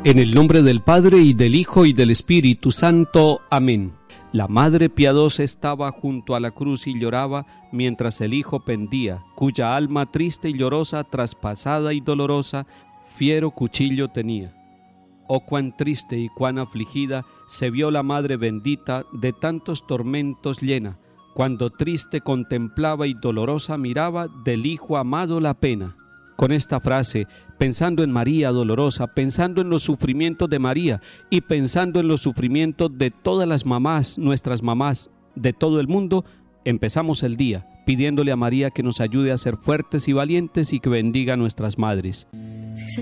En el nombre del Padre, y del Hijo, y del Espíritu Santo. Amén. La Madre piadosa estaba junto a la cruz y lloraba, mientras el Hijo pendía, cuya alma triste y llorosa, traspasada y dolorosa, fiero cuchillo tenía. Oh, cuán triste y cuán afligida se vio la Madre bendita, de tantos tormentos llena, cuando triste contemplaba y dolorosa miraba del Hijo amado la pena. Con esta frase, pensando en María dolorosa, pensando en los sufrimientos de María y pensando en los sufrimientos de todas las mamás, nuestras mamás de todo el mundo, empezamos el día pidiéndole a María que nos ayude a ser fuertes y valientes y que bendiga a nuestras madres. Si